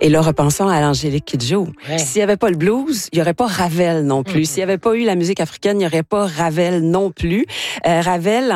Et là, repensons à l'Angélique Kidjo. Ouais. S'il n'y avait pas le blues, il n'y aurait pas Ravel non plus. S'il n'y avait pas eu la musique africaine, il n'y aurait pas Ravel non plus. Ravel,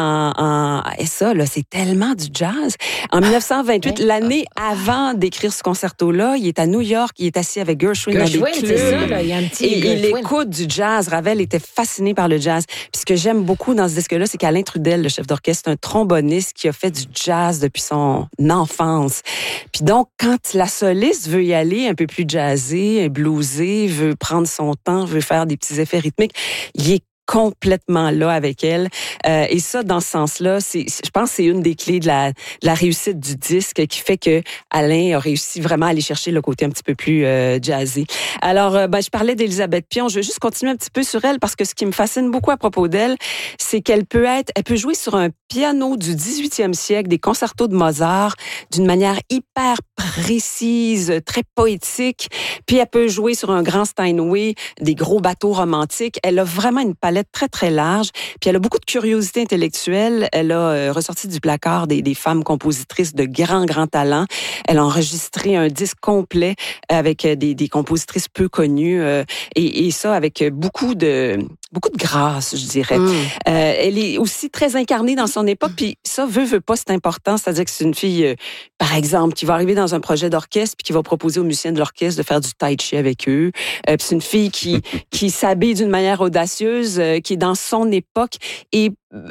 et ça, là, c'est tellement du jazz. En 1928, l'année avant d'écrire ce concerto-là, il est à New York, il est assis avec Gershwin dans des Gershwin, clubs. c'est ça, là, il y a un petit Et il Gershwin. écoute du jazz. Ravel était fasciné par le jazz. Puis ce que j'aime beaucoup dans ce disque-là, c'est qu'Alain Trudel, le chef d'orchestre, c'est un tromboniste qui a fait du jazz depuis son enfance. Puis donc, quand la soliste veut y aller un peu plus jazzé, bluesé, veut prendre son temps, veut faire des petits effets rythmiques, il est complètement là avec elle. Et ça, dans ce sens-là, je pense que c'est une des clés de la réussite du disque qui fait que Alain a réussi vraiment à aller chercher le côté un petit peu plus jazzy. Alors, je parlais d'Élisabeth Pion. Je veux juste continuer un petit peu sur elle parce que ce qui me fascine beaucoup à propos d'elle, c'est qu'elle peut jouer sur un piano du 18e siècle, des concertos de Mozart, d'une manière hyper précise, très poétique. Puis elle peut jouer sur un grand Steinway, des gros bateaux romantiques. Elle a vraiment une palette très, très large. Puis elle a beaucoup de curiosité intellectuelle. Elle a ressorti du placard des femmes compositrices de grands talents. Elle a enregistré un disque complet avec des compositrices peu connues et ça avec beaucoup de grâce, je dirais. Elle est aussi très incarnée dans son époque, puis ça, veut pas, c'est important. C'est-à-dire que c'est une fille, par exemple, qui va arriver dans un projet d'orchestre puis qui va proposer aux musiciens de l'orchestre de faire du tai chi avec eux. Puis c'est une fille qui s'habille d'une manière audacieuse, qui est dans son époque. Et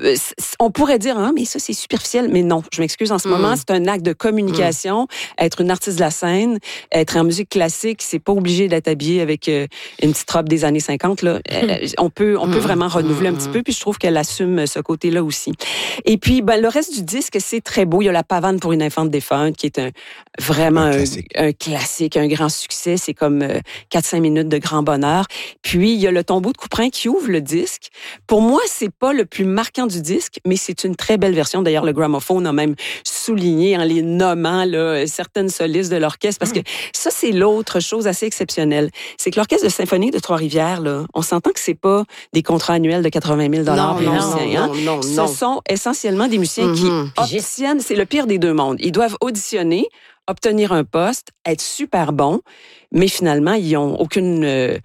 on pourrait dire, mais ça, c'est superficiel. Mais non, je m'excuse, en ce moment, c'est un acte de communication. Être une artiste de la scène, être en musique classique, c'est pas obligé d'être habillé avec une petite robe des années 50. Là. On peut vraiment renouveler un petit peu, puis je trouve qu'elle assume ce côté-là aussi. Et puis, le reste du disque, c'est très beau. Il y a La pavane pour une infante défunte, qui est vraiment un classique, un grand succès. C'est comme 4-5 minutes de grand bonheur. Puis, il y a Le tombeau de Couperin qui ouvre le disque. Pour moi, c'est pas le plus marquant du disque, mais c'est une très belle version. D'ailleurs, le gramophone a même souligné en les nommant là, certaines solistes de l'orchestre, parce que ça, c'est l'autre chose assez exceptionnelle. C'est que l'Orchestre de symphonie de Trois-Rivières, là, on s'entend que c'est pas des contrats annuels de 80 000 pour les musiciens. Non. Ce sont essentiellement des musiciens qui auditionnent. C'est le pire des deux mondes. Ils doivent auditionner, obtenir un poste, être super bons, mais finalement, ils n'ont aucune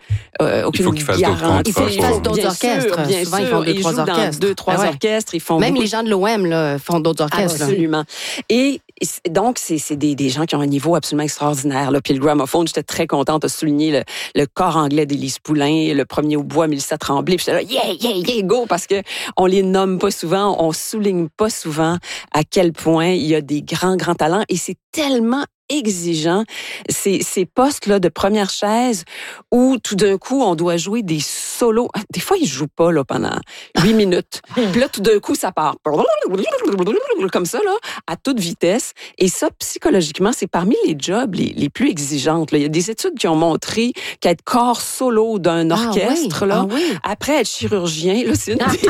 Il faut qu'ils fassent garantie. Il faut qu'ils fassent d'autres orchestres. Bien Souvent, sûr, ils font 2-3 orchestres. 2-3 orchestres. Ils font même les gens de l'OM là, font d'autres orchestres. Absolument. Et donc, c'est des gens qui ont un niveau absolument extraordinaire. Là. Puis le gramophone, j'étais très contente de souligner le corps anglais d'Élise Poulain, le premier au bois, Mélissa Tremblay. Puis j'étais là, yeah, go! Parce que on les nomme pas souvent, on souligne pas souvent à quel point il y a des grands talents. Et c'est tellement exigeant, ces postes-là de première chaise où tout d'un coup, on doit jouer des solos. Des fois, ils jouent pas là, pendant 8 minutes. Puis là, tout d'un coup, ça part comme ça, là, à toute vitesse. Et ça, psychologiquement, c'est parmi les jobs les plus exigeantes. Là. Il y a des études qui ont montré qu'être corps solo d'un orchestre, après être chirurgien, là, c'est une des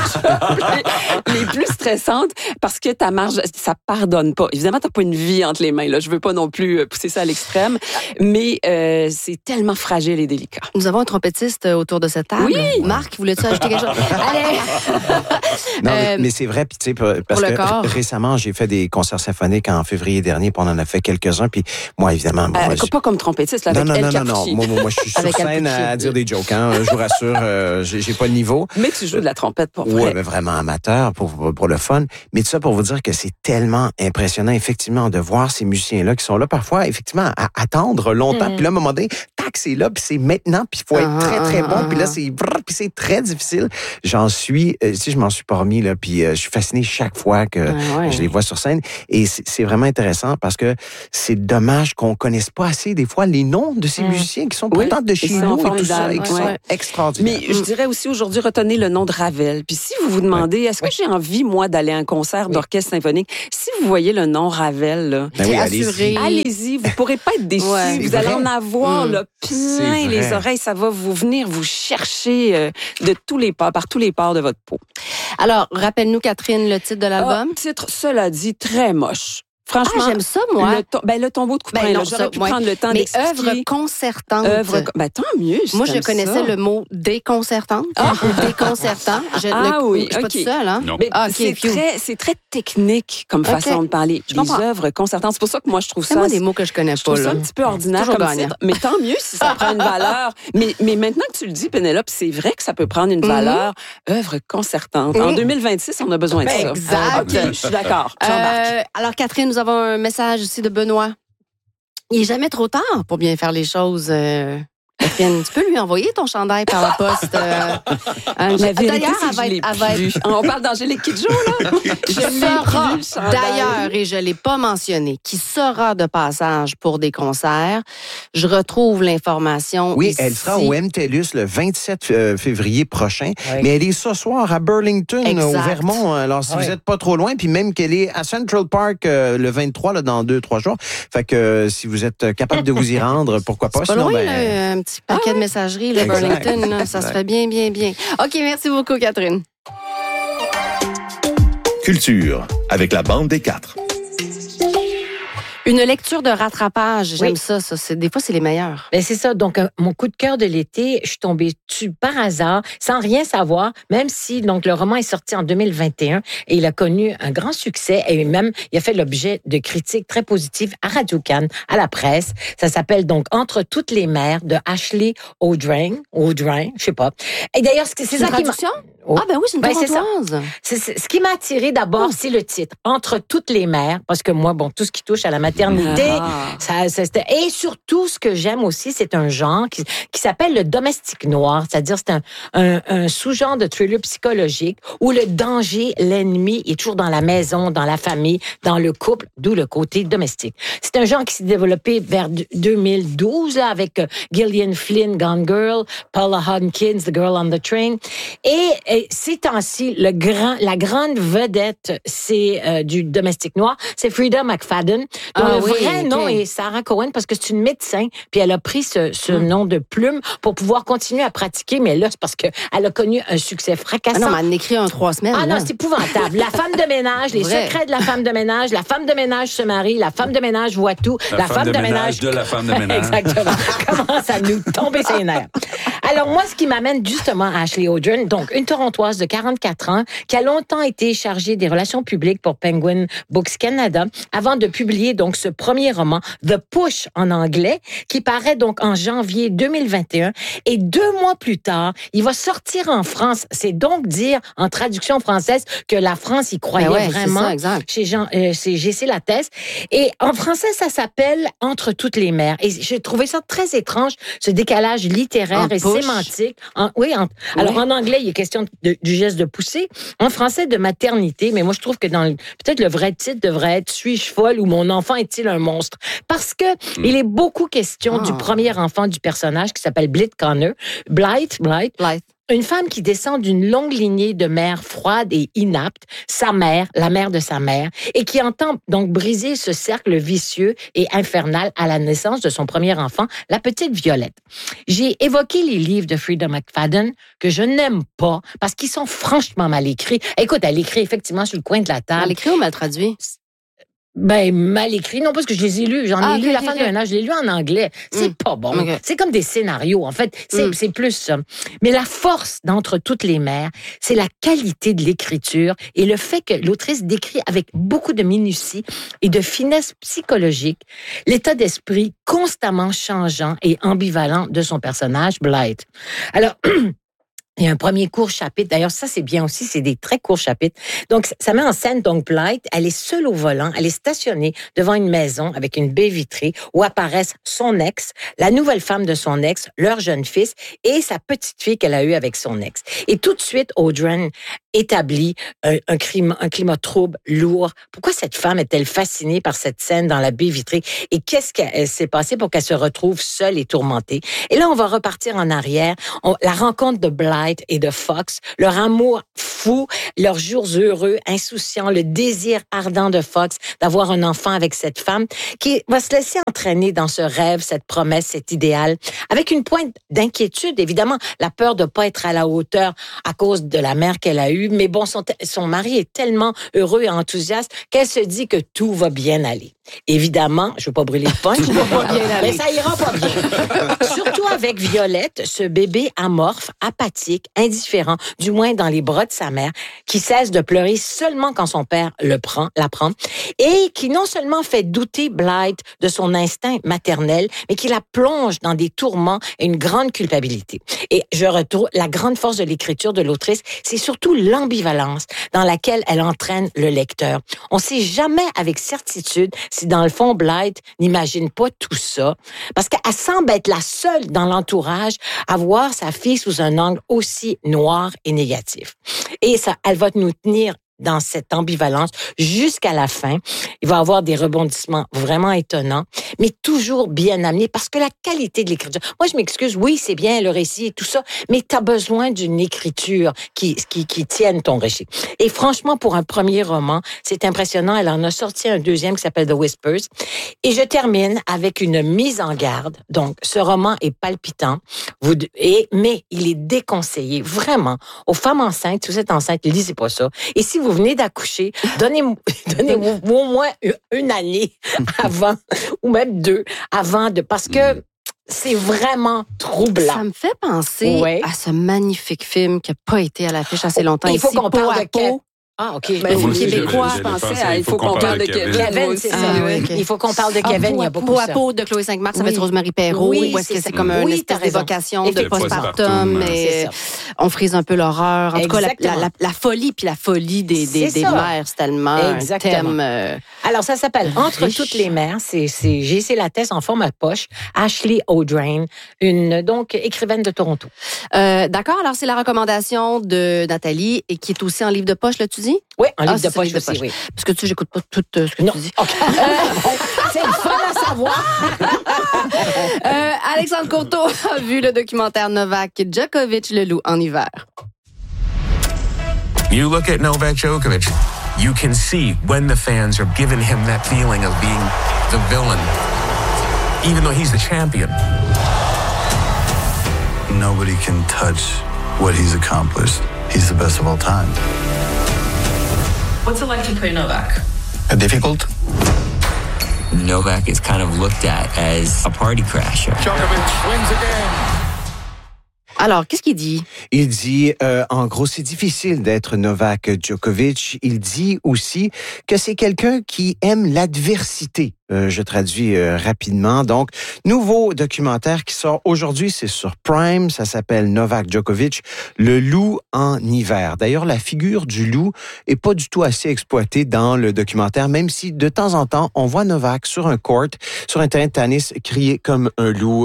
jobs les plus stressantes parce que ta marge, ça pardonne pas. Évidemment, t'as pas une vie entre les mains. Là. Je veux pas non plus pousser ça à l'extrême, mais c'est tellement fragile et délicat. Nous avons un trompettiste autour de cette table. Oui! Marc, voulais-tu ajouter quelque chose? Allez! Non, mais c'est vrai, puis tu sais, parce que récemment, j'ai fait des concerts symphoniques en février dernier, puis on en a fait quelques-uns, puis moi, évidemment... pas comme trompettiste, là, avec Non. Moi, je suis sur scène à dire des jokes, hein. Je vous rassure, j'ai pas le niveau. Mais tu joues de la trompette, pour vrai. Oui, mais vraiment amateur, pour le fun. Mais tout ça pour vous dire que c'est tellement impressionnant, effectivement, de voir ces musiciens-là qui sont là parfois, effectivement, à attendre longtemps. Puis là, à un moment donné, tac, c'est là, puis c'est maintenant, puis il faut être très, très bon. Puis là, c'est très difficile. Je m'en suis pas remis, là, puis je suis fasciné chaque fois que je les vois sur scène. Et c'est vraiment intéressant parce que c'est dommage qu'on connaisse pas assez, des fois, les noms de ces musiciens qui sont pourtant de chez nous et tout ça, et qui sont extraordinaires. Mais je dirais aussi aujourd'hui, retenez le nom de Ravel. Puis si vous vous demandez, est-ce que j'ai envie, moi, d'aller à un concert d'orchestre symphonique? Si vous voyez le nom Ravel, là, allez-y, vous pourrez pas être déçus. Vous allez en avoir là, plein les oreilles. Ça va venir vous chercher de par tous les pores de votre peau. Alors, rappelle-nous, Catherine, le titre de l'album. Titre, cela dit, très moche. Franchement, j'aime ça, moi. Le tombeau de couperin, j'aurais pu prendre le temps d'expliquer. Mais œuvre concertante. Tant mieux. Moi, je connaissais le mot déconcertante ou déconcertant. Je suis pas toute seule, hein? Non. Mais c'est très technique comme façon de parler. Des œuvres concertantes. C'est pour ça que moi, je trouve ça... C'est moi des mots que je connais pas. Je trouve ça un petit peu ordinaire comme titre. Mais tant mieux si ça prend une valeur. Mais maintenant que tu le dis, Pénélope, c'est vrai que ça peut prendre une valeur. Œuvre concertante. En 2026, on a besoin de ça. Exact. OK, je suis d'accord. Alors, Catherine, nous avons un message aussi de Benoît. Il n'est jamais trop tard pour bien faire les choses. Catherine, tu peux lui envoyer ton chandail par la poste. D'ailleurs, on parle d'Angélique Kidjo, là. D'ailleurs, et je ne l'ai pas mentionné, qui sera de passage pour des concerts. Je retrouve l'information Oui, ici. elle sera au MTLUS le 27 février prochain. Oui. Mais elle est ce soir à Burlington, au Vermont. Alors, si vous n'êtes pas trop loin, puis même qu'elle est à Central Park le 23, là, dans 2-3 jours. Fait que si vous êtes capable de vous y rendre, pourquoi pas. C'est pas loin, un petit paquet de messagerie, le Burlington, là, ça serait bien. OK, merci beaucoup, Catherine. Culture, avec la bande des 4. Une lecture de rattrapage, j'aime ça. Des fois, c'est les meilleurs. Ben c'est ça. Donc, mon coup de cœur de l'été, je suis tombée dessus par hasard, sans rien savoir, même si donc le roman est sorti en 2021 et il a connu un grand succès et même il a fait l'objet de critiques très positives à Radio-Can, à la presse. Ça s'appelle donc Entre toutes les mers de Ashley Audrain, je sais pas. Et d'ailleurs, c'est ça qui m'a... Ah ben oui, c'est une torontoise. Ce qui m'a attiré d'abord, c'est le titre, Entre toutes les mères, parce que moi, tout ce qui touche à la maternité, et surtout, ce que j'aime aussi, c'est un genre qui s'appelle le domestique noir, c'est-à-dire c'est un sous-genre de thriller psychologique où le danger, l'ennemi est toujours dans la maison, dans la famille, dans le couple, d'où le côté domestique. C'est un genre qui s'est développé vers 2012 là, avec Gillian Flynn, Gone Girl, Paula Hawkins, The Girl on the Train, et ces temps-ci, la grande vedette, c'est du domestique noir, c'est Frida McFadden, dont le vrai nom est Sarah Cohen, parce que c'est une médecin, puis elle a pris ce nom de plume pour pouvoir continuer à pratiquer, mais là, c'est parce qu'elle a connu un succès fracassant. Ah non, mais elle en écrit en 3 semaines. Ah non, c'est épouvantable. La femme de ménage, les secrets de la femme de ménage, la femme de ménage se marie, la femme de ménage voit tout, la femme de ménage de la femme de ménage. Exactement. Commence à nous tomber ses nerfs. Alors, moi, ce qui m'amène justement à Ashley Audrain, donc une Torontoise de 44 ans qui a longtemps été chargée des relations publiques pour Penguin Books Canada avant de publier donc ce premier roman, The Push en anglais, qui paraît donc en janvier 2021. Et 2 mois plus tard, il va sortir en France. C'est donc dire, en traduction française, que la France y croyait vraiment. Chez G.C. Lattès. Et en français, ça s'appelle Entre toutes les mers. Et j'ai trouvé ça très étrange, ce décalage littéraire et sémantique. Alors, en anglais, il est question du geste de pousser. En français, de maternité. Mais moi, je trouve que peut-être le vrai titre devrait être Suis-je folle ou Mon enfant est-il un monstre? Parce que il est beaucoup question du premier enfant du personnage qui s'appelle Blythe Connor. Blythe. Une femme qui descend d'une longue lignée de mères froides et inaptes, sa mère, la mère de sa mère, et qui entend donc briser ce cercle vicieux et infernal à la naissance de son premier enfant, la petite Violette. J'ai évoqué les livres de Frida McFadden que je n'aime pas parce qu'ils sont franchement mal écrits. Écoute, elle écrit effectivement sur le coin de la table. Mal écrit ou mal traduit? Mal écrit. Non, parce que je les ai lus. J'en ai lu La femme de ménage. Je l'ai lu en anglais. C'est pas bon. C'est comme des scénarios. En fait, c'est plus ça. Mais la force d'Entre toutes les mères, c'est la qualité de l'écriture et le fait que l'autrice décrit avec beaucoup de minutie et de finesse psychologique l'état d'esprit constamment changeant et ambivalent de son personnage, Blythe. Alors, il y a un premier court chapitre. D'ailleurs, ça, c'est bien aussi. C'est des très courts chapitres. Donc, ça met en scène, donc, Blythe. Elle est seule au volant. Elle est stationnée devant une maison avec une baie vitrée où apparaissent son ex, la nouvelle femme de son ex, leur jeune fils et sa petite fille qu'elle a eue avec son ex. Et tout de suite, Audrain établit un climat trouble, lourd. Pourquoi cette femme est-elle fascinée par cette scène dans la baie vitrée? Et qu'est-ce qui s'est passé pour qu'elle se retrouve seule et tourmentée? Et là, on va repartir en arrière. La rencontre de Blythe et de Fox, leur amour fou, leurs jours heureux, insouciants, le désir ardent de Fox d'avoir un enfant avec cette femme qui va se laisser entraîner dans ce rêve, cette promesse, cet idéal, avec une pointe d'inquiétude, évidemment, la peur de ne pas être à la hauteur à cause de la mère qu'elle a eue eu, mais bon, son mari est tellement heureux et enthousiaste qu'elle se dit que tout va bien aller. Évidemment, je ne veux pas brûler le punch, mais ça ira pas bien. Surtout avec Violette, ce bébé amorphe, apathique, indifférent, du moins dans les bras de sa mère, qui cesse de pleurer seulement quand son père la prend, et qui non seulement fait douter Blythe de son instinct maternel, mais qui la plonge dans des tourments et une grande culpabilité. Et je retrouve la grande force de l'écriture de l'autrice, c'est surtout l'ambivalence dans laquelle elle entraîne le lecteur. On ne sait jamais avec certitude si dans le fond, Blythe n'imagine pas tout ça, parce qu'elle semble être la seule dans l'entourage à voir sa fille sous un angle aussi noir et négatif. Et ça, elle va nous tenir dans cette ambivalence jusqu'à la fin. Il va y avoir des rebondissements vraiment étonnants, mais toujours bien amenés parce que la qualité de l'écriture... Moi, je m'excuse, oui, c'est bien le récit et tout ça, mais tu as besoin d'une écriture qui tienne ton récit. Et franchement, pour un premier roman, c'est impressionnant. Elle en a sorti un deuxième qui s'appelle The Whispers. Et je termine avec une mise en garde. Donc, ce roman est palpitant, mais il est déconseillé vraiment aux femmes enceintes. Si vous êtes enceinte, lisez pas ça. Et si vous venez d'accoucher, donnez-vous au moins une année avant, ou même 2, avant parce que c'est vraiment troublant. Ça me fait penser à ce magnifique film qui n'a pas été à l'affiche assez longtemps. Il faut qu'on parle de peau. Ah, OK. Ben, Québécois, je pensais à Il faut qu'on parle de Kevin. Kevin, c'est ça. Okay. Il faut qu'on parle de Kevin, il y a beaucoup Peau à peau de Chloé Sainte-Marthe, ça va être Rosemary Perrault. Oui, ou est-ce que c'est comme une espèce d'évocation de postpartum, mais on frise un peu l'horreur. En tout cas, la folie puis la folie des mères, c'est tellement un thème. Alors, ça s'appelle Entre toutes les mères. C'est J.C. Lattès en forme à poche. Ashley O'Drain, une donc écrivaine de Toronto. D'accord, alors c'est la recommandation de Nathalie et qui est aussi en livre de poche, là, tu dis? Oui, en livre de poche aussi, oui. Parce que tu sais, j'écoute pas tout ce que tu dis. Okay. C'est le fun à savoir. Alexandre Courteau a vu le documentaire Novak Djokovic, le loup en hiver. You look at Novak Djokovic, you can see when the fans are giving him that feeling of being the villain, even though he's the champion. Nobody can touch what he's accomplished. He's the best of all time. What's it like to play Novak? Difficult. Novak is kind of looked at as a party crasher. Djokovic wins again. Alors, qu'est-ce qu'il dit? Il dit, en gros, c'est difficile d'être Novak Djokovic. Il dit aussi que c'est quelqu'un qui aime l'adversité. Je traduis rapidement. Donc, nouveau documentaire qui sort aujourd'hui, c'est sur Prime. Ça s'appelle Novak Djokovic, le loup en hiver. D'ailleurs, la figure du loup est pas du tout assez exploitée dans le documentaire, même si de temps en temps, on voit Novak sur un court, sur un terrain de tennis, crier comme un loup.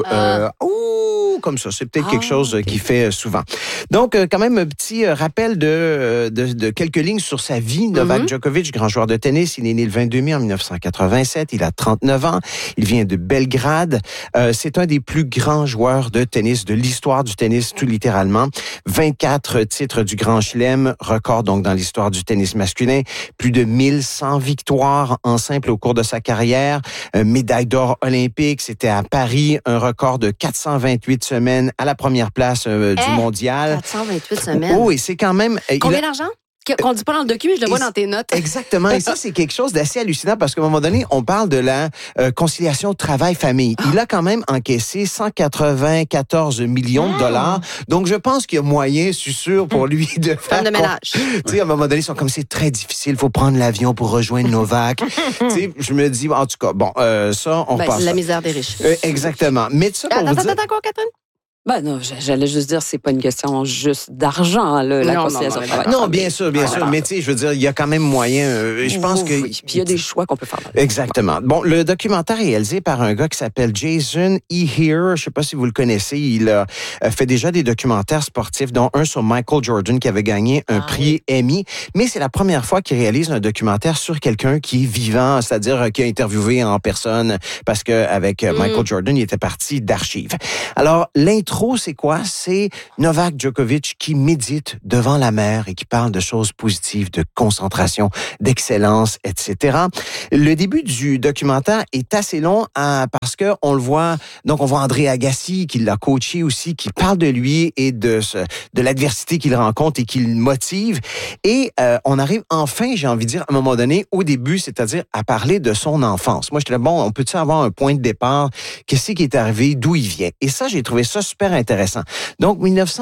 Comme ça. C'est peut-être quelque chose qu'il fait souvent. Donc, quand même, un petit rappel de quelques lignes sur sa vie. Novak Djokovic, grand joueur de tennis. Il est né le 22 mai en 1987. Il a 39 ans. Il vient de Belgrade. C'est un des plus grands joueurs de tennis de l'histoire du tennis, tout littéralement. 24 titres du Grand Chelem, record donc dans l'histoire du tennis masculin. Plus de 1100 victoires en simple au cours de sa carrière. Médaille d'or olympique. C'était à Paris. Un record de 428 semaines à la première place du mondial. 428 semaines. Oh, et c'est quand même... Combien d'argent? Qu'on ne dit pas dans le document, je le vois dans tes notes. Exactement. Et ça, c'est quelque chose d'assez hallucinant parce qu'à un moment donné, on parle de la conciliation travail-famille. Il a quand même encaissé 194 millions de dollars. Donc, je pense qu'il y a moyen, je suis sûr, pour lui de faire... Femme de ménage. Tu sais, à un moment donné, ils sont comme, c'est très difficile, il faut prendre l'avion pour rejoindre Novak. Tu sais, je me dis, en tout cas, bon, ça, on passe. C'est la misère des riches. Exactement. Mais ça, pour vous dire... Attends, quoi, Catherine? Ben non, j'allais juste dire, c'est pas une question juste d'argent, là, la conciliation travail. Non, bien sûr. Mais tu sais, je veux dire, il y a quand même moyen. Je pense que. Oui, puis il y a des choix qu'on peut faire. Exactement. Bon, le documentaire est réalisé par un gars qui s'appelle Jason Here. Je sais pas si vous le connaissez. Il a fait déjà des documentaires sportifs, dont un sur Michael Jordan qui avait gagné un prix Emmy. Mais c'est la première fois qu'il réalise un documentaire sur quelqu'un qui est vivant, c'est-à-dire qui a interviewé en personne, parce que avec Michael Jordan, il était parti d'archives. Alors, l'intro trop c'est quoi? C'est Novak Djokovic qui médite devant la mer et qui parle de choses positives, de concentration, d'excellence, etc. Le début du documentaire est assez long parce que on le voit, donc on voit André Agassi qui l'a coaché aussi, qui parle de lui et de l'adversité qu'il rencontre et qui le motive. Et on arrive enfin, j'ai envie de dire, à un moment donné, au début, c'est-à-dire à parler de son enfance. Moi, j'étais là, bon, on peut-tu avoir un point de départ? Qu'est-ce qui est arrivé? D'où il vient? Et ça, j'ai trouvé ça super intéressant. Donc,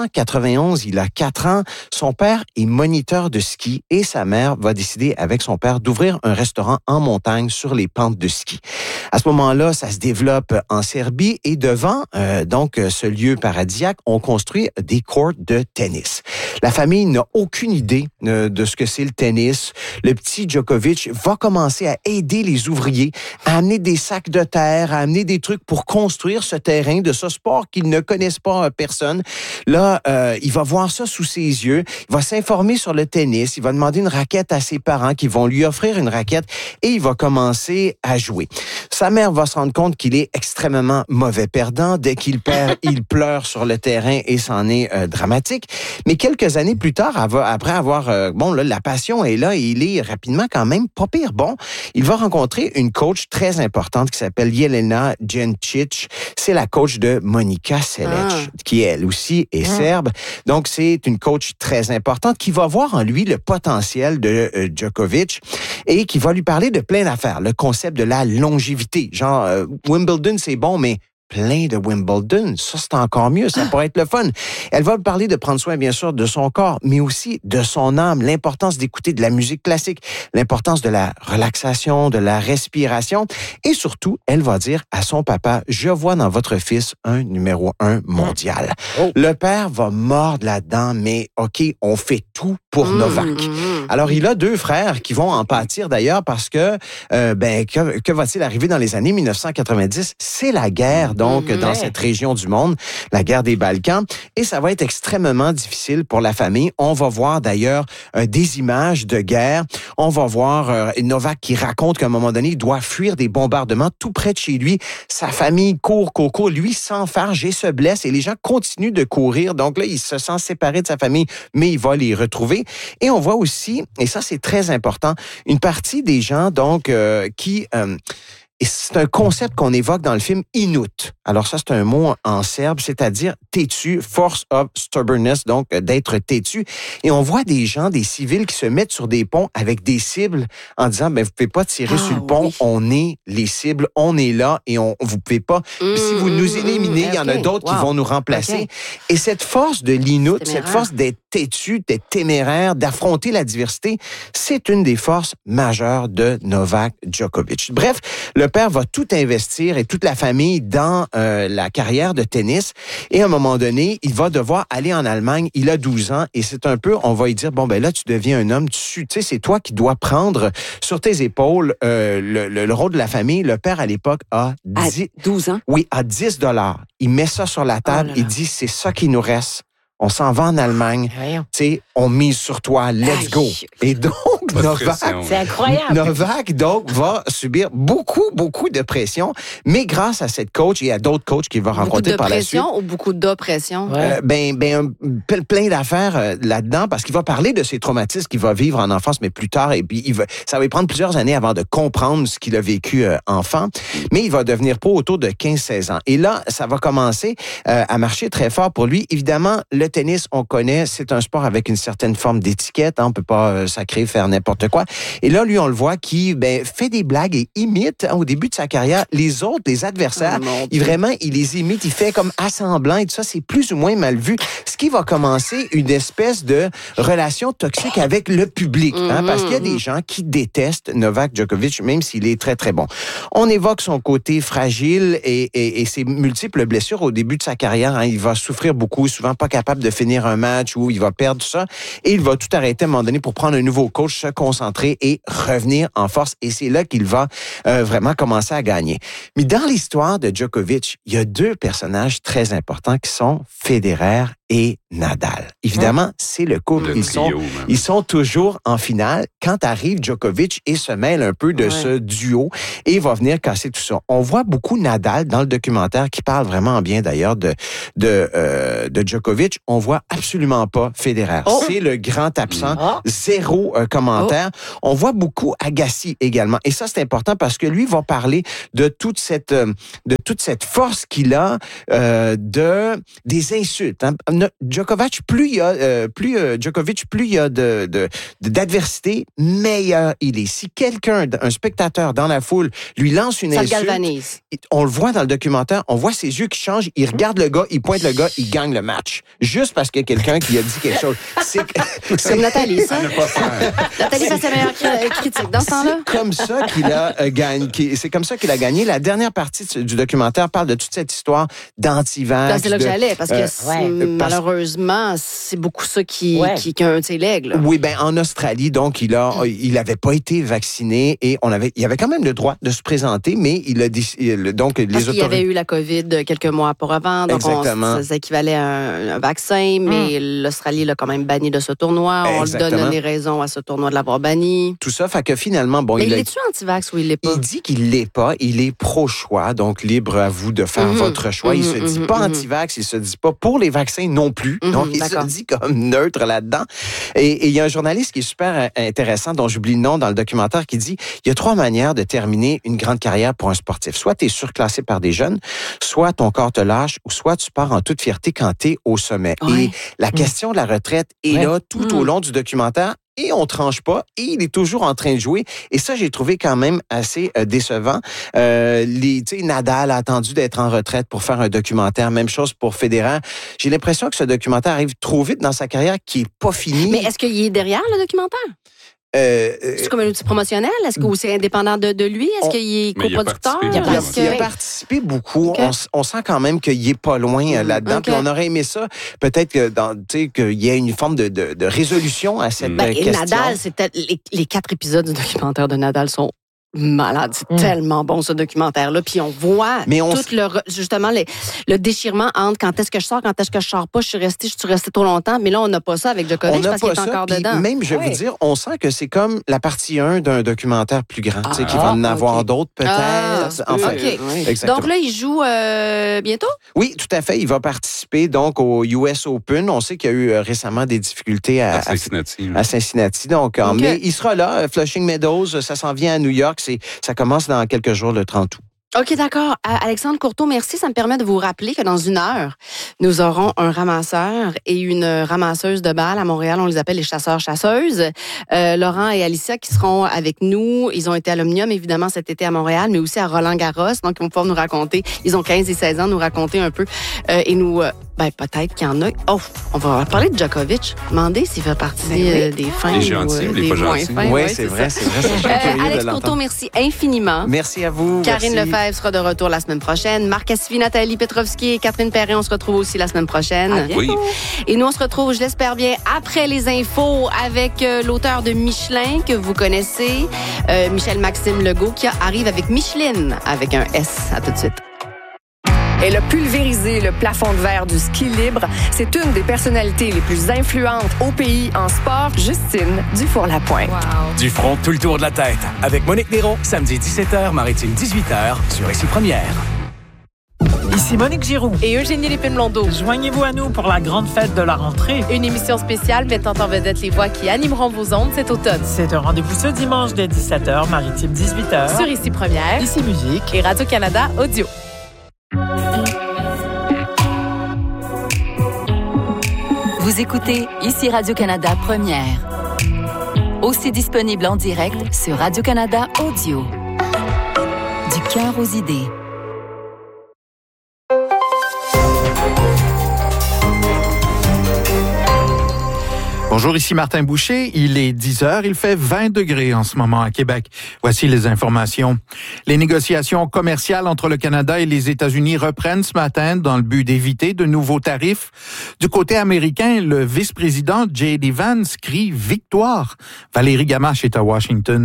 1991, il a 4 ans. Son père est moniteur de ski et sa mère va décider avec son père d'ouvrir un restaurant en montagne sur les pentes de ski. À ce moment-là, ça se développe en Serbie et devant donc ce lieu paradisiaque, on construit des courts de tennis. La famille n'a aucune idée de ce que c'est le tennis. Le petit Djokovic va commencer à aider les ouvriers, à amener des sacs de terre, à amener des trucs pour construire ce terrain de ce sport qu'ils ne connaissent pas personne. Là, il va voir ça sous ses yeux. Il va s'informer sur le tennis. Il va demander une raquette à ses parents qui vont lui offrir une raquette et il va commencer à jouer. Sa mère va se rendre compte qu'il est extrêmement mauvais perdant. Dès qu'il perd, il pleure sur le terrain et c'en est dramatique. Mais quelques années plus tard, après avoir... la passion est là et il est rapidement quand même pas pire bon. Il va rencontrer une coach très importante qui s'appelle Jelena Jencic. C'est la coach de Monica Seles, qui elle aussi est serbe. Donc, c'est une coach très importante qui va voir en lui le potentiel de Djokovic et qui va lui parler de plein d'affaires. Le concept de la longévité. Genre, Wimbledon, c'est bon, mais plein de Wimbledon, ça c'est encore mieux, ça pourrait être le fun. Elle va parler de prendre soin bien sûr de son corps, mais aussi de son âme, l'importance d'écouter de la musique classique, l'importance de la relaxation, de la respiration, et surtout, elle va dire à son papa, je vois dans votre fils un numéro 1 mondial. Le père va mordre là-dedans, mais OK, on fait tout pour Novak. Alors, il a 2 frères qui vont en pâtir d'ailleurs parce que, que va-t-il arriver dans les années 1990? C'est la guerre, donc, dans cette région du monde, la guerre des Balkans. Et ça va être extrêmement difficile pour la famille. On va voir d'ailleurs des images de guerre. On va voir Novak qui raconte qu'à un moment donné, il doit fuir des bombardements tout près de chez lui. Sa famille court. Lui s'enfarge et se blesse et les gens continuent de courir. Donc là, il se sent séparé de sa famille, mais il va les retrouver. Et on voit aussi, et ça c'est très important, une partie des gens donc qui... Et c'est un concept qu'on évoque dans le film Inut. Alors ça, c'est un mot en serbe, c'est-à-dire têtu, force of stubbornness, donc d'être têtu. Et on voit des gens, des civils qui se mettent sur des ponts avec des cibles en disant, vous pouvez pas tirer sur le pont, on est les cibles, on est là et vous pouvez pas. Si vous nous éliminez, il y en a d'autres qui vont nous remplacer. Et cette force de l'Inut, cette force d'être têtu, d'être téméraire, d'affronter la diversité, c'est une des forces majeures de Novak Djokovic. Bref, le père va tout investir et toute la famille dans la carrière de tennis. Et à un moment donné, il va devoir aller en Allemagne. Il a 12 ans et c'est un peu, on va lui dire, là, tu deviens un homme. Tu sais, c'est toi qui dois prendre sur tes épaules le rôle de la famille. Le père, à l'époque, a 12 ans? Oui, à $10. Il met ça sur la table et dit, c'est ça qui nous reste. On s'en va en Allemagne. Tu sais, on mise sur toi. Let's go. Et donc, Novak, c'est incroyable. Novak, donc, va subir beaucoup de pression, mais grâce à cette coach et à d'autres coachs qu'il va rencontrer par la suite. Beaucoup de pression ou beaucoup d'oppression? Plein d'affaires là-dedans, parce qu'il va parler de ses traumatismes qu'il va vivre en enfance, mais plus tard, et puis ça va lui prendre plusieurs années avant de comprendre ce qu'il a vécu enfant, mais il va devenir pro autour de 15-16 ans. Et là, ça va commencer à marcher très fort pour lui. Évidemment, le tennis, on connaît, c'est un sport avec une certaine forme d'étiquette. On peut pas sacrer, faire n'importe quoi. Et là, lui, on le voit qui fait des blagues et imite au début de sa carrière les autres, les adversaires. Il les imite, il fait comme assemblant et tout ça. C'est plus ou moins mal vu. Ce qui va commencer une espèce de relation toxique avec le public. Parce qu'il y a des gens qui détestent Novak Djokovic, même s'il est très, très bon. On évoque son côté fragile et ses multiples blessures au début de sa carrière. Il va souffrir beaucoup, souvent pas capable de finir un match où il va perdre tout ça. Et il va tout arrêter à un moment donné pour prendre un nouveau coach, se concentrer et revenir en force. Et c'est là qu'il va vraiment commencer à gagner. Mais dans l'histoire de Djokovic, il y a 2 personnages très importants qui sont Federer et Nadal. Évidemment, c'est le couple. Le trio, même. Ils sont toujours en finale. Quand arrive Djokovic et se mêle un peu de ce duo et va venir casser tout ça. On voit beaucoup Nadal dans le documentaire qui parle vraiment bien d'ailleurs de Djokovic. On voit absolument pas Federer. C'est le grand absent. Zéro commentaire. On voit beaucoup Agassi également. Et ça, c'est important parce que lui va parler de toute cette force qu'il a des insultes. Hein. Djokovic, plus il y a d'adversité, meilleur il est. Si quelqu'un, un spectateur dans la foule, lui lance une insulte, on le voit dans le documentaire, on voit ses yeux qui changent, il regarde le gars, il pointe le gars, il gagne le match. Juste parce qu'il y a quelqu'un qui a dit quelque chose. C'est comme Nathalie, ça. Nathalie fait ses meilleures critiques dans ce temps-là. C'est comme ça qu'il a gagné. C'est comme ça qu'il a gagné. La dernière partie du documentaire parle de toute cette histoire d'anti-vax. C'est là que j'allais, parce que malheureusement, c'est beaucoup ça qui a un de ses legs. Oui, ben en Australie, donc il avait pas été vacciné et il avait quand même le droit de se présenter, mais il a donc les parce qu'il y avait eu la COVID quelques mois auparavant, donc ça équivalait à un vaccin, mais l'Australie l'a quand même banni de ce tournoi. On lui donne les raisons à ce tournoi de l'avoir banni. Tout ça fait que finalement, bon, mais il est-tu anti-vax ou il l'est pas? Il dit qu'il l'est pas. Il est pro-choix, donc libre à vous de faire votre choix. Il se dit pas anti-vax, il se dit pas pour les vaccins non plus. Donc, il se dit comme neutre là-dedans. Et il y a un journaliste qui est super intéressant, dont j'oublie le nom dans le documentaire, qui dit il y a 3 manières de terminer une grande carrière pour un sportif. Soit tu es surclassé par des jeunes, soit ton corps te lâche, ou soit tu pars en toute fierté quand tu es au sommet. Et la question de la retraite est là tout au long du documentaire. Et on tranche pas, et il est toujours en train de jouer. Et ça, j'ai trouvé quand même assez décevant. Nadal a attendu d'être en retraite pour faire un documentaire. Même chose pour Federer. J'ai l'impression que ce documentaire arrive trop vite dans sa carrière, qui est pas fini. Mais est-ce qu'il est derrière le documentaire? C'est comme un outil promotionnel? Est-ce que c'est indépendant de lui? Est-ce qu'il est coproducteur? Il a participé beaucoup. Okay. On sent quand même qu'il est pas loin là-dedans. Puis on aurait aimé ça. Peut-être qu'il y ait une forme de résolution à cette question. Et Nadal, les 4 épisodes du documentaire de Nadal sont malade, c'est tellement bon ce documentaire-là. Puis on voit justement le déchirement entre quand est-ce que je sors, quand est-ce que je sors pas. Je suis resté trop longtemps, mais là on n'a pas ça avec Djokovic parce qu'il est encore dedans. Même, je vais vous dire, on sent que c'est comme la partie 1 d'un documentaire plus grand, qui va en avoir d'autres peut-être. Donc là, il joue bientôt? Oui, tout à fait. Il va participer donc au US Open. On sait qu'il y a eu récemment des difficultés à Cincinnati. Donc, mais il sera là. Flushing Meadows, ça s'en vient à New York. Ça commence dans quelques jours, le 30 août. OK, d'accord. Alexandre Courteau, merci. Ça me permet de vous rappeler que dans 1 heure, nous aurons un ramasseur et une ramasseuse de balles à Montréal. On les appelle les chasseurs-chasseuses. Laurent et Alicia qui seront avec nous. Ils ont été à l'Omnium, évidemment, cet été à Montréal, mais aussi à Roland-Garros. Donc, ils vont pouvoir nous raconter. Ils ont 15 et 16 ans, nous raconter un peu. Et nous... peut-être qu'il y en a. On va parler de Djokovic. Demander s'il fait partie des fins. Les gentils ou les pas gentils. Oui, c'est vrai. Alex Courteau, merci infiniment. Merci à vous. Karine Lefebvre sera de retour la semaine prochaine. Marc Cassivi, Nathalie Petrovski et Catherine Perret, on se retrouve aussi la semaine prochaine. Oui. Et nous, on se retrouve, je l'espère bien, après les infos avec l'auteur de Michelin, que vous connaissez, Michel-Maxime Legault, qui arrive avec Micheline, avec un S. À tout de suite. Elle a pulvérisé le plafond de verre du ski libre. C'est une des personnalités les plus influentes au pays en sport, Justine Dufour-Lapointe. Wow. Du front, tout le tour de la tête. Avec Monique Néron, samedi 17h, Maritime 18h, sur Ici Première. Ici Monique Giroux et Eugénie Lépine-Blondeau. Joignez-vous à nous pour la grande fête de la rentrée. Une émission spéciale mettant en vedette les voix qui animeront vos ondes cet automne. C'est un rendez-vous ce dimanche dès 17h, Maritime 18h. Sur Ici Première, Ici Musique et Radio-Canada Audio. Vous écoutez Ici Radio-Canada Première. Aussi disponible en direct sur Radio-Canada Audio. Du cœur aux idées. Bonjour, ici Martin Boucher. Il est 10h. Il fait 20 degrés en ce moment à Québec. Voici les informations. Les négociations commerciales entre le Canada et les États-Unis reprennent ce matin dans le but d'éviter de nouveaux tarifs. Du côté américain, le vice-président J.D. Vance crie victoire. Valérie Gamache est à Washington.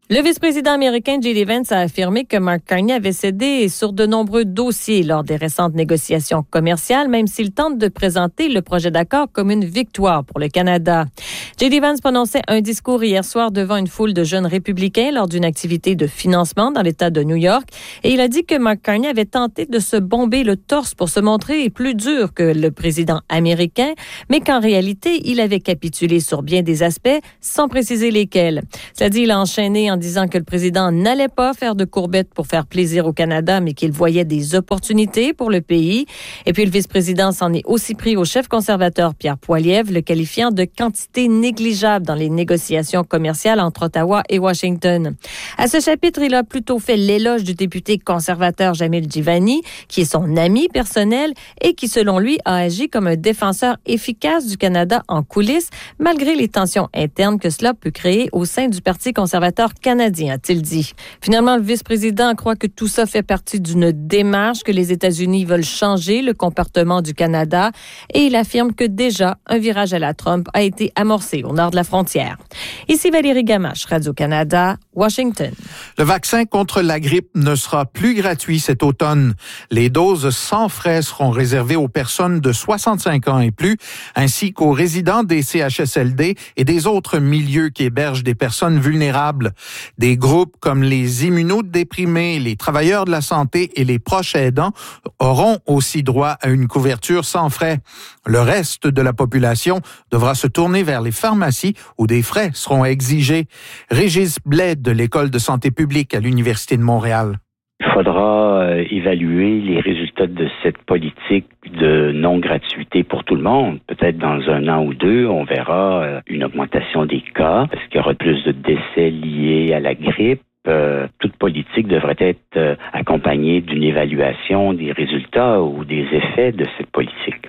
Le vice-président américain J.D. Vance a affirmé que Mark Carney avait cédé sur de nombreux dossiers lors des récentes négociations commerciales, même s'il tente de présenter le projet d'accord comme une victoire pour le Canada. J.D. Vance prononçait un discours hier soir devant une foule de jeunes républicains lors d'une activité de financement dans l'État de New York et il a dit que Mark Carney avait tenté de se bomber le torse pour se montrer plus dur que le président américain, mais qu'en réalité, il avait capitulé sur bien des aspects sans préciser lesquels. Cela dit, il a enchaîné en disant que le président n'allait pas faire de courbettes pour faire plaisir au Canada, mais qu'il voyait des opportunités pour le pays. Et puis, le vice-président s'en est aussi pris au chef conservateur Pierre Poilievre, le qualifiant de quantité négligeable dans les négociations commerciales entre Ottawa et Washington. À ce chapitre, il a plutôt fait l'éloge du député conservateur Jamil Djivani, qui est son ami personnel et qui, selon lui, a agi comme un défenseur efficace du Canada en coulisses, malgré les tensions internes que cela peut créer au sein du Parti conservateur canadien, a-t-il dit. Finalement, le vice-président croit que tout ça fait partie d'une démarche que les États-Unis veulent changer le comportement du Canada et il affirme que déjà un virage à la Trump a été amorcé au nord de la frontière. Ici Valérie Gamache, Radio-Canada, Washington. Le vaccin contre la grippe ne sera plus gratuit cet automne. Les doses sans frais seront réservées aux personnes de 65 ans et plus, ainsi qu'aux résidents des CHSLD et des autres milieux qui hébergent des personnes vulnérables. Des groupes comme les immunodéprimés, les travailleurs de la santé et les proches aidants auront aussi droit à une couverture sans frais. Le reste de la population devra se tourner vers les pharmacies où des frais seront exigés. Régis Blais de l'École de santé publique à l'Université de Montréal. Il faudra évaluer les résultats de cette politique de non-gratuité pour tout le monde. Peut-être dans 1 an ou 2, on verra une augmentation des cas, parce qu'il y aura plus de décès liés à la grippe. Toute politique devrait être accompagnée d'une évaluation des résultats ou des effets de cette politique.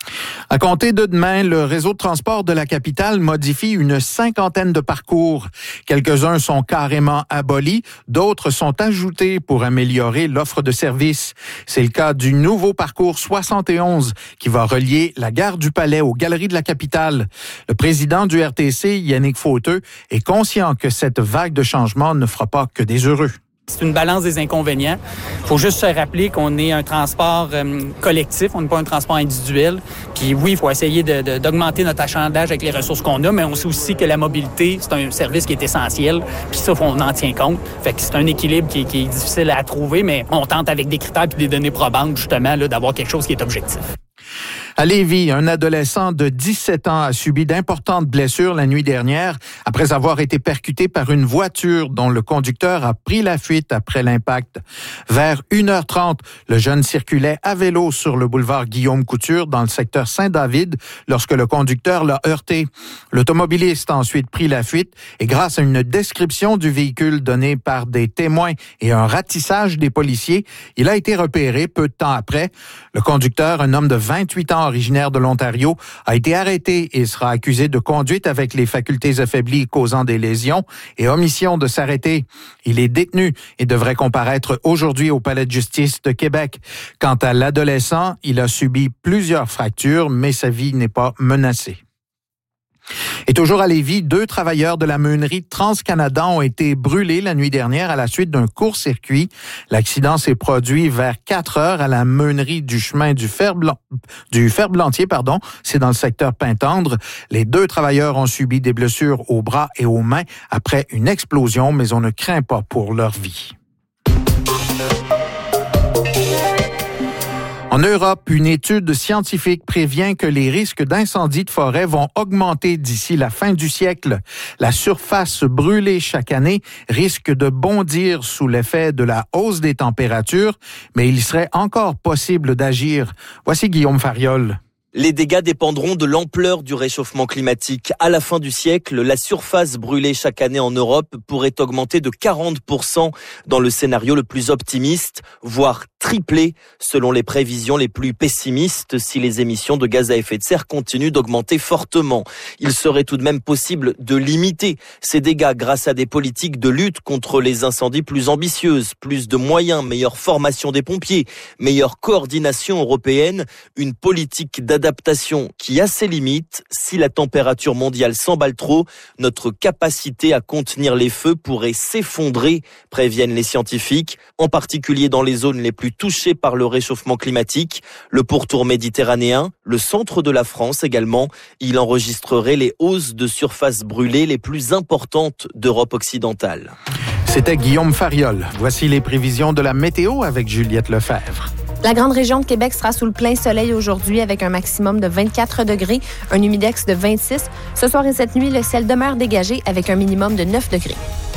À compter de demain, le réseau de transport de la capitale modifie une 50aine de parcours. Quelques-uns sont carrément abolis, d'autres sont ajoutés pour améliorer l'offre de services. C'est le cas du nouveau parcours 71 qui va relier la gare du Palais aux Galeries de la capitale. Le président du RTC, Yannick Fauteux, est conscient que cette vague de changement ne fera pas que des heureux. C'est une balance des inconvénients. Il faut juste se rappeler qu'on est un transport collectif, on n'est pas un transport individuel. Puis oui, il faut essayer d'augmenter notre achalandage avec les ressources qu'on a, mais on sait aussi que la mobilité, c'est un service qui est essentiel. Puis ça, on en tient compte. Fait que c'est un équilibre qui est difficile à trouver, mais on tente avec des critères et des données probantes, justement, là, d'avoir quelque chose qui est objectif. À Lévis, un adolescent de 17 ans a subi d'importantes blessures la nuit dernière après avoir été percuté par une voiture dont le conducteur a pris la fuite après l'impact. Vers 1h30, le jeune circulait à vélo sur le boulevard Guillaume Couture dans le secteur Saint-David lorsque le conducteur l'a heurté. L'automobiliste a ensuite pris la fuite et grâce à une description du véhicule donnée par des témoins et un ratissage des policiers, il a été repéré peu de temps après. Le conducteur, un homme de 28 ans originaire de l'Ontario, a été arrêté et sera accusé de conduite avec les facultés affaiblies causant des lésions et omission de s'arrêter. Il est détenu et devrait comparaître aujourd'hui au Palais de justice de Québec. Quant à l'adolescent, il a subi plusieurs fractures, mais sa vie n'est pas menacée. Et toujours à Lévis, 2 travailleurs de la meunerie TransCanada ont été brûlés la nuit dernière à la suite d'un court-circuit. L'accident s'est produit vers 4 heures à la meunerie du chemin du Ferblantier, c'est dans le secteur Pintendre. Les 2 travailleurs ont subi des blessures aux bras et aux mains après une explosion, mais on ne craint pas pour leur vie. En Europe, une étude scientifique prévient que les risques d'incendie de forêt vont augmenter d'ici la fin du siècle. La surface brûlée chaque année risque de bondir sous l'effet de la hausse des températures, mais il serait encore possible d'agir. Voici Guillaume Fariol. Les dégâts dépendront de l'ampleur du réchauffement climatique. À la fin du siècle, la surface brûlée chaque année en Europe pourrait augmenter de 40% dans le scénario le plus optimiste, voire tripler selon les prévisions les plus pessimistes si les émissions de gaz à effet de serre continuent d'augmenter fortement. Il serait tout de même possible de limiter ces dégâts grâce à des politiques de lutte contre les incendies plus ambitieuses, plus de moyens, meilleure formation des pompiers, meilleure coordination européenne, une politique d'adaptation adaptation qui a ses limites. Si la température mondiale s'emballe trop, notre capacité à contenir les feux pourrait s'effondrer, préviennent les scientifiques, en particulier dans les zones les plus touchées par le réchauffement climatique. Le pourtour méditerranéen, le centre de la France également, il enregistrerait les hausses de surface brûlée les plus importantes d'Europe occidentale. C'était Guillaume Fariol. Voici les prévisions de la météo avec Juliette Lefebvre. La grande région de Québec sera sous le plein soleil aujourd'hui avec un maximum de 24 degrés, un humidex de 26. Ce soir et cette nuit, le ciel demeure dégagé avec un minimum de 9 degrés.